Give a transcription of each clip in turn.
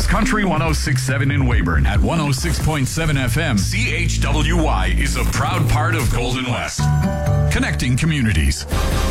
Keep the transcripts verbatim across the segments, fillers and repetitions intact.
Country one oh six point seven in Weyburn at one oh six point seven F M. C H W Y is a proud part of Golden West. Connecting communities.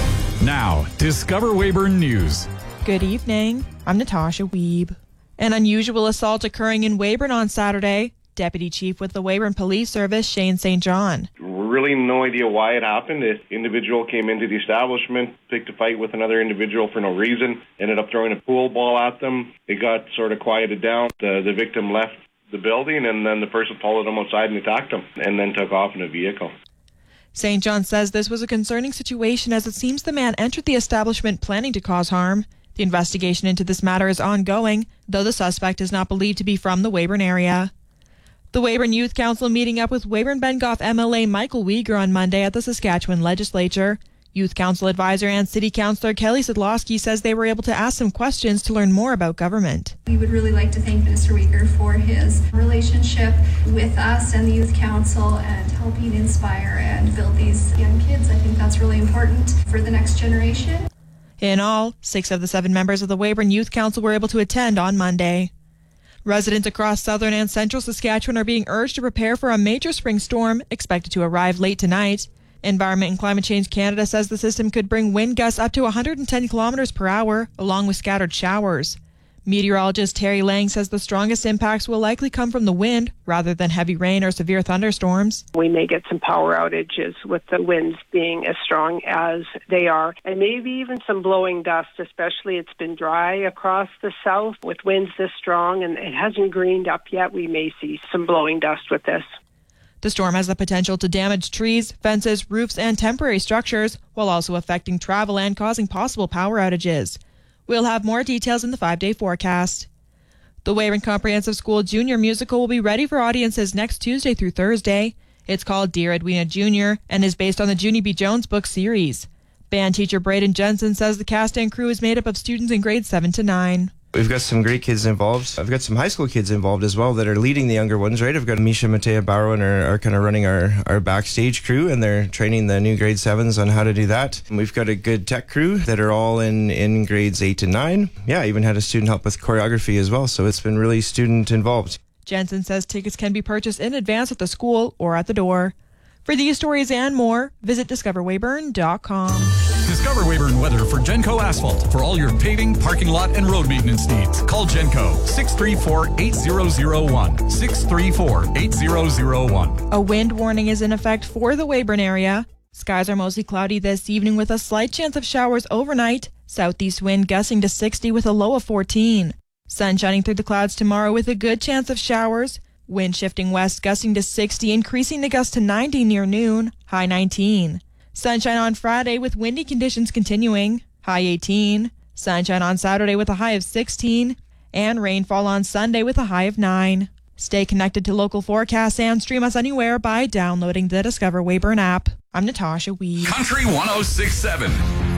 Now, Discover Weyburn News. Good evening. I'm Natasha Wiebe. An unusual assault occurring in Weyburn on Saturday. Deputy Chief with the Weyburn Police Service, Shane Saint John. Really no idea why it happened. An individual came into the establishment, picked a fight with another individual for no reason, ended up throwing a pool ball at them. It got sort of quieted down. The, the victim left the building, and then the person followed him outside and attacked him, and then took off in a vehicle. Saint John says this was a concerning situation as it seems the man entered the establishment planning to cause harm. The investigation into this matter is ongoing, though the suspect is not believed to be from the Weyburn area. The Weyburn Youth Council meeting up with Weyburn-Bengoff M L A Michael Uyghur on Monday at the Saskatchewan Legislature. Youth Council advisor and City Councillor Kelly Sidlowski says they were able to ask some questions to learn more about government. We would really like to thank Minister Uyghur for his relationship with us and the Youth Council and helping inspire and build these young kids. I think that's really important for the next generation. In all, six of the seven members of the Weyburn Youth Council were able to attend on Monday. Residents across southern and central Saskatchewan are being urged to prepare for a major spring storm expected to arrive late tonight. Environment and Climate Change Canada says the system could bring wind gusts up to one hundred ten kilometers per hour, along with scattered showers. Meteorologist Terry Lang says the strongest impacts will likely come from the wind rather than heavy rain or severe thunderstorms. We may get some power outages with the winds being as strong as they are, and maybe even some blowing dust, especially it's been dry across the south with winds this strong and it hasn't greened up yet. We may see some blowing dust with this. The storm has the potential to damage trees, fences, roofs, and temporary structures, while also affecting travel and causing possible power outages. We'll have more details in the five-day forecast. The Weyburn Comprehensive School Junior Musical will be ready for audiences next Tuesday through Thursday. It's called Dear Edwina Junior and is based on the Junie B. Jones book series. Band teacher Braden Jensen says the cast and crew is made up of students in grades seven to nine. We've got some great kids involved. I've got some high school kids involved as well that are leading the younger ones, right? I've got Misha, Matea, Barrow are, are kind of running our, our backstage crew, and they're training the new grade sevens on how to do that. And we've got a good tech crew that are all in, in grades eight to nine. Yeah, I even had a student help with choreography as well, so it's been really student involved. Jensen says tickets can be purchased in advance at the school or at the door. For these stories and more, visit discover weyburn dot com. Discover Weyburn weather for Genco Asphalt. For all your paving, parking lot, and road maintenance needs, call Genco six three four, eight zero zero one. six three four, eight zero zero one. A wind warning is in effect for the Weyburn area. Skies are mostly cloudy this evening with a slight chance of showers overnight. Southeast wind gusting to sixty with a low of fourteen. Sun shining through the clouds tomorrow with a good chance of showers. Wind shifting west gusting to sixty, increasing the gust to ninety near noon, high nineteen. Sunshine on Friday with windy conditions continuing, high eighteen. Sunshine on Saturday with a high of sixteen. And rainfall on Sunday with a high of nine. Stay connected to local forecasts and stream us anywhere by downloading the Discover Weyburn app. I'm Natasha Wiebe. Country one oh six point seven.